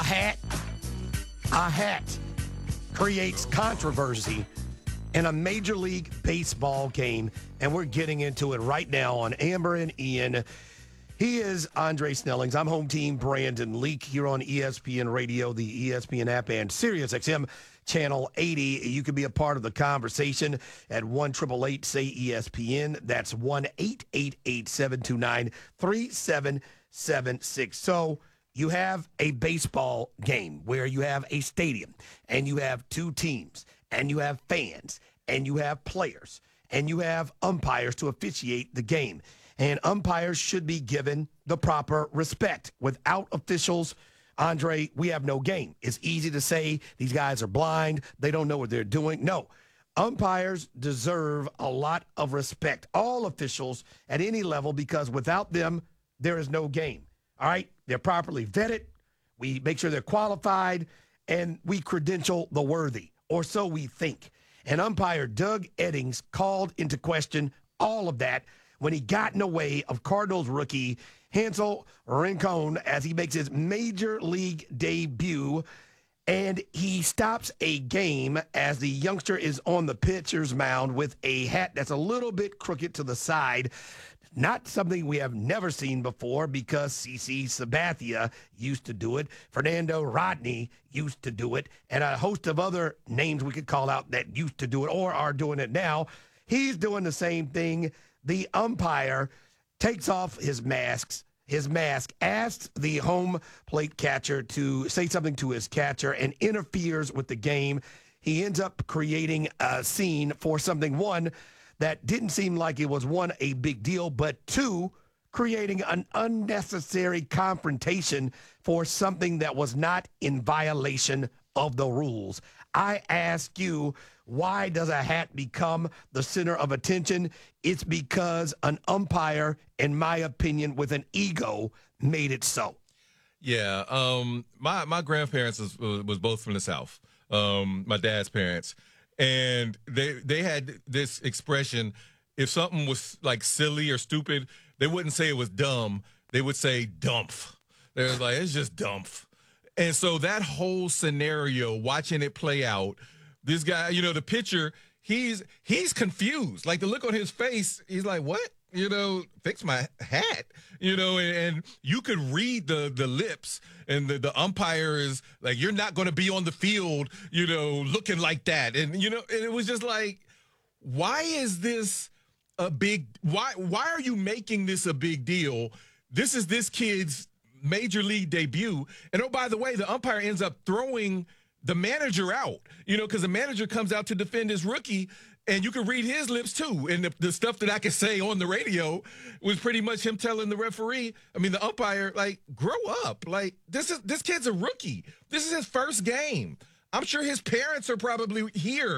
A hat creates controversy in a Major League Baseball game, and we're getting into it right now on Amber and Ian. He is Andre Snellings. I'm home team Brandon Leak here on ESPN Radio, the ESPN app, and SiriusXM Channel 80. You can be a part of the conversation at 1-888-SAY-ESPN. That's 1-888-729-3776. So you have a baseball game where you have a stadium, and you have two teams, and you have fans, and you have players, and you have umpires to officiate the game. And umpires should be given the proper respect. Without officials, Andre, we have no game. It's easy to say these guys are blind. They don't know what they're doing. No, umpires deserve a lot of respect, all officials at any level, because without them, there is no game. All right? They're properly vetted. We make sure they're qualified, and we credential the worthy, or so we think. And umpire Doug Eddings called into question all of that when he got in the way of Cardinals rookie Hansel Rincon as he makes his major league debut, and he stops a game as the youngster is on the pitcher's mound with a hat that's a little bit crooked to the side. Not something we have never seen before, because CC Sabathia used to do it, Fernando Rodney used to do it, and a host of other names we could call out that used to do it or are doing it now. He's doing the same thing. The umpire takes off his mask, asks the home plate catcher to say something to his catcher, and interferes with the game. He ends up creating a scene for something, one, that didn't seem like it was, one, a big deal, but two, creating an unnecessary confrontation for something that was not in violation of the rules. I ask you, why does a hat become the center of attention? It's because an umpire, in my opinion, with an ego, made it so. Yeah, my grandparents was both from the South, my dad's parents. And they had this expression: if something was like silly or stupid, they wouldn't say it was dumb. They would say dumph. They was like, it's just dumph. And so that whole scenario, watching it play out, this guy, the pitcher, he's confused. Like, the look on his face, he's like, what? Fix my hat, and you could read the lips, and the umpire is like, you're not going to be on the field, looking like that. And, and it was just like, why is this why are you making this a big deal? This is this kid's major league debut. And, oh, by the way, the umpire ends up throwing the manager out, because the manager comes out to defend his rookie. And you can read his lips, too. And the stuff that I could say on the radio was pretty much him telling the the umpire, like, grow up. Like, this kid's a rookie. This is his first game. I'm sure his parents are probably here.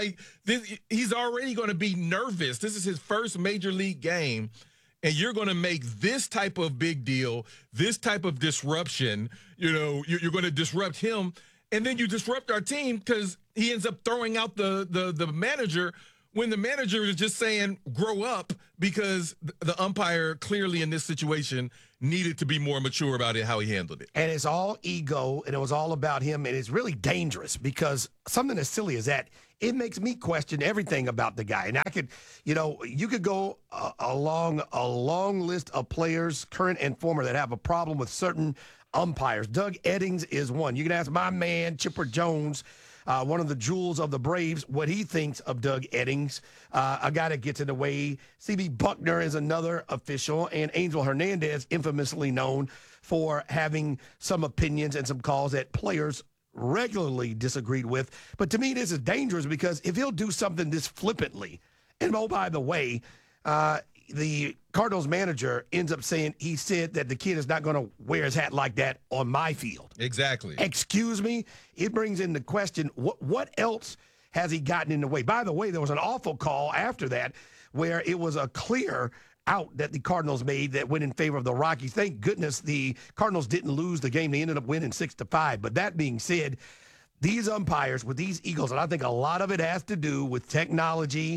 He's already going to be nervous. This is his first major league game. And you're going to make this type of big deal, this type of disruption. You're going to disrupt him. And then you disrupt our team because he ends up throwing out the manager when the manager is just saying, grow up, because the umpire clearly in this situation needed to be more mature about it, how he handled it. And it's all ego, and it was all about him, and it's really dangerous because something as silly as that, it makes me question everything about the guy. And I could, you could go along a long list of players, current and former, that have a problem with certain umpires. Doug Eddings is one. You can ask my man, Chipper Jones, one of the jewels of the Braves, what he thinks of Doug Eddings, a guy that gets in the way. C.B. Buckner is another official, and Angel Hernandez, infamously known for having some opinions and some calls that players regularly disagreed with. But to me, this is dangerous because if he'll do something this flippantly, and oh, by the way, the Cardinals manager ends up saying he said that the kid is not going to wear his hat like that on my field. Exactly. Excuse me? It brings into question what else has he gotten in the way? By the way, there was an awful call after that where it was a clear out that the Cardinals made that went in favor of the Rockies. Thank goodness the Cardinals didn't lose the game. They ended up winning 6-5. But that being said, these umpires with these Eagles, and I think a lot of it has to do with technology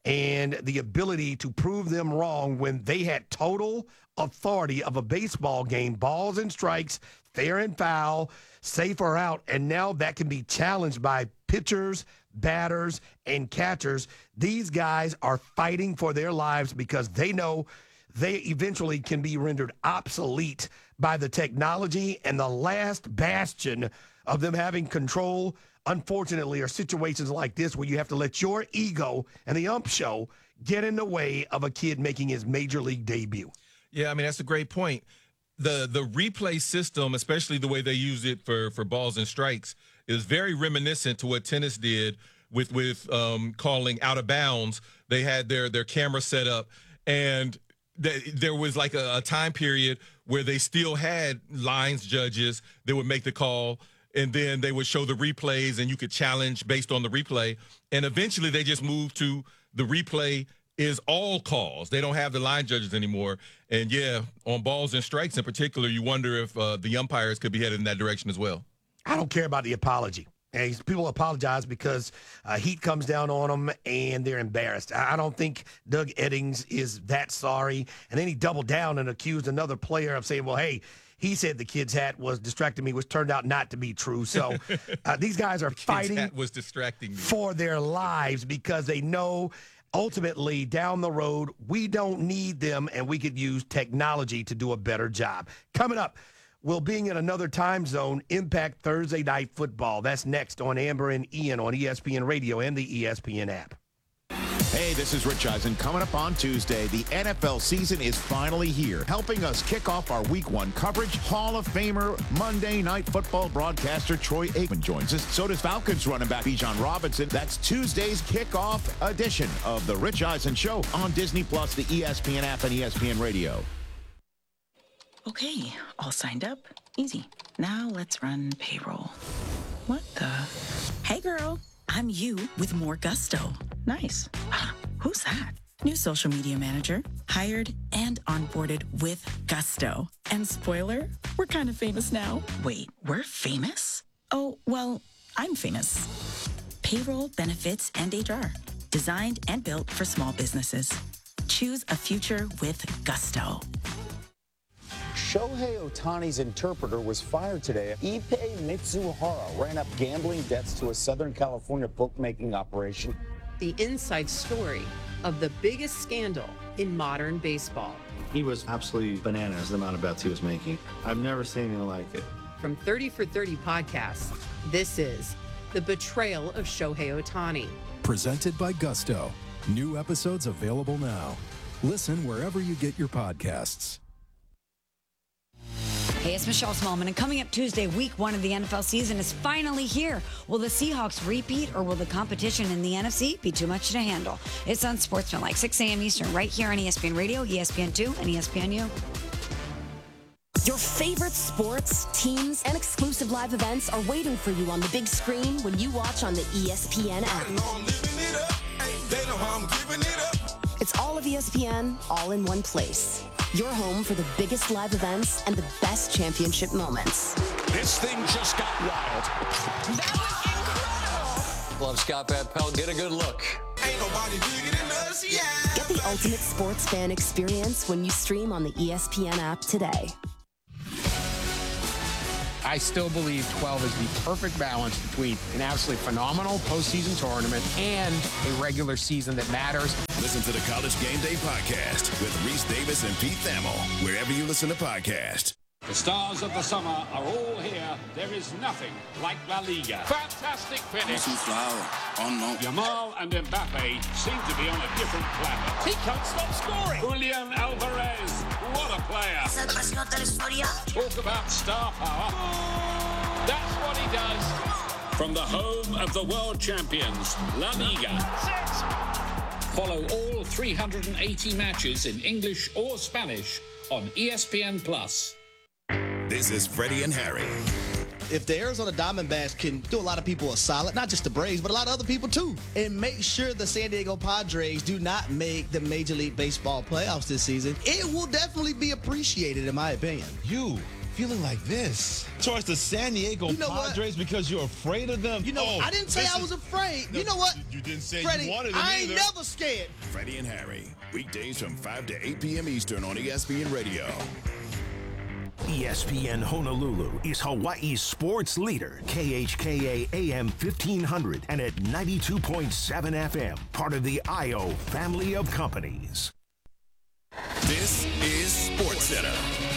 and the ability to prove them wrong when they had total authority of a baseball game, balls and strikes, fair and foul, safe or out, and now that can be challenged by pitchers, batters, and catchers. These guys are fighting for their lives because they know they eventually can be rendered obsolete by the technology, and the last bastion of them having control, unfortunately, are situations like this where you have to let your ego and the ump show get in the way of a kid making his major league debut. Yeah, I mean, that's a great point. The replay system, especially the way they use it for balls and strikes, is very reminiscent to what tennis did with calling out of bounds. They had their camera set up, and there was like a time period where they still had lines judges that would make the call, and then they would show the replays, and you could challenge based on the replay. And eventually they just moved to the replay is all calls. They don't have the line judges anymore. And, yeah, on balls and strikes in particular, you wonder if the umpires could be headed in that direction as well. I don't care about the apology. And people apologize because heat comes down on them and they're embarrassed. I don't think Doug Eddings is that sorry. And then he doubled down and accused another player of saying, well, hey, he said the kid's hat was distracting me, which turned out not to be true. So these guys are fighting hat was distracting me for their lives because they know ultimately down the road we don't need them and we could use technology to do a better job. Coming up, will being in another time zone impact Thursday Night Football? That's next on Amber and Ian on ESPN Radio and the ESPN app. Hey, this is Rich Eisen. Coming up on Tuesday, the NFL season is finally here. Helping us kick off our Week 1 coverage, Hall of Famer, Monday Night Football broadcaster Troy Aikman joins us. So does Falcons running back Bijan Robinson. That's Tuesday's kickoff edition of the Rich Eisen Show on Disney+, the ESPN app, and ESPN Radio. Okay, all signed up. Easy. Now let's run payroll. What the? Hey, girl. I'm you with more gusto. Nice. Who's that? New social media manager. Hired and onboarded with gusto. And spoiler, we're kind of famous now. Wait, we're famous? Oh, well, I'm famous. Payroll, benefits, and HR. Designed and built for small businesses. Choose a future with gusto. Shohei Ohtani's interpreter was fired today. Ippei Mitsuhara ran up gambling debts to a Southern California bookmaking operation. The inside story of the biggest scandal in modern baseball. He was absolutely bananas, the amount of bets he was making. I've never seen anything like it. From 30 for 30 podcasts, this is The Betrayal of Shohei Ohtani. Presented by Gusto. New episodes available now. Listen wherever you get your podcasts. Hey, it's Michelle Smallman, and coming up Tuesday, week 1 of the NFL season is finally here. Will the Seahawks repeat, or will the competition in the NFC be too much to handle? It's on Sportsmanlike, 6 a.m. Eastern, right here on ESPN Radio, ESPN2, and ESPNU. Your favorite sports, teams, and exclusive live events are waiting for you on the big screen when you watch on the ESPN app. It's all of ESPN, all in one place. Your home for the biggest live events and the best championship moments. This thing just got wild. That was incredible. Love Scott Van Pelt. Get a good look. Ain't nobody bigger than us, yeah. Get the ultimate sports fan experience when you stream on the ESPN app today. I still believe 12 is the perfect balance between an absolutely phenomenal postseason tournament and a regular season that matters. Listen to the College Game Day podcast with Reese Davis and Pete Thamel, wherever you listen to podcasts. The stars of the summer are all here. There is nothing like La Liga. Fantastic finish. Yamal and Mbappe seem to be on a different planet. He can't stop scoring. Julian Alvarez, what a player. Talk about star power. That's what he does. From the home of the world champions, La Liga. That's it. Follow all 380 matches in English or Spanish on ESPN+. This is Freddie and Harry. If the Arizona Diamondbacks can do a lot of people a solid, not just the Braves, but a lot of other people too, and make sure the San Diego Padres do not make the Major League Baseball playoffs this season, it will definitely be appreciated, in my opinion. You feeling like this towards the San Diego Padres because you're afraid of them? I didn't say I was afraid. You know what? You didn't say Freddie, you wanted them I either. ain't never scared. Freddie and Harry, weekdays from 5 to 8 p.m. Eastern on ESPN Radio. ESPN Honolulu is Hawaii's sports leader, KHKA AM 1500 and at 92.7 FM, part of the IO family of companies. This is SportsCenter.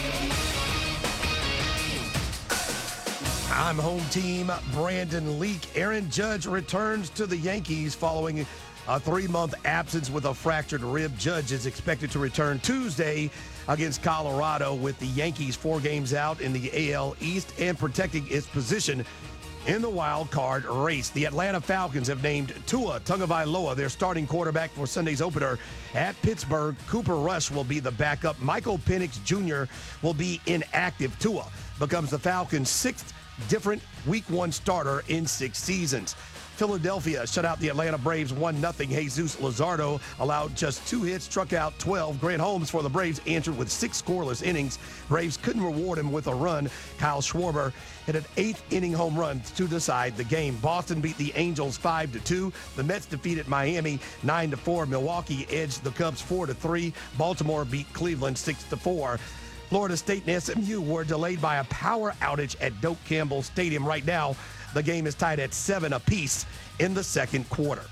I'm home team Brandon Leak. Aaron Judge returns to the Yankees following a 3-month absence with a fractured rib. Judge is expected to return Tuesday against Colorado, with the Yankees 4 games out in the AL East and protecting its position in the wild card race. The Atlanta Falcons have named Tua Tagovailoa their starting quarterback for Sunday's opener at Pittsburgh. Cooper Rush will be the backup. Michael Penix Jr. will be inactive. Tua becomes the Falcons' 6th different Week 1 starter in 6 seasons. Philadelphia shut out the Atlanta Braves 1-0. Jesus Luzardo allowed just 2 hits, struck out 12. Grant Holmes for the Braves answered with 6 scoreless innings. Braves couldn't reward him with a run. Kyle Schwarber hit an 8th-inning home run to decide the game. Boston beat the Angels 5-2. The Mets defeated Miami 9-4. Milwaukee edged the Cubs 4-3. Baltimore beat Cleveland 6-4. Florida State and SMU were delayed by a power outage at Doak Campbell Stadium. Right now, the game is tied at 7 apiece in the second quarter.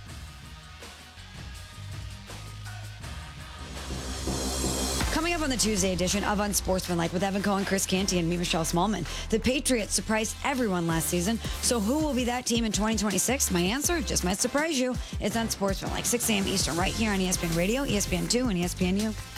Coming up on the Tuesday edition of Unsportsmanlike with Evan Cohen, Chris Canty, and me, Michelle Smallman. The Patriots surprised everyone last season. So who will be that team in 2026? My answer just might surprise you. It's Unsportsmanlike, 6 a.m. Eastern, right here on ESPN Radio, ESPN2, and ESPNU.